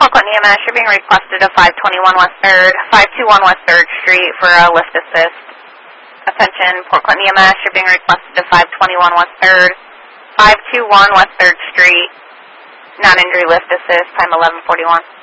Port Clinton EMS, you're being requested to 521 West 3rd, 521 West 3rd Street for a lift assist. Attention, Port Clinton EMS, you're being requested to 521 West 3rd, 521 West 3rd Street, non-injury lift assist, time 11:41.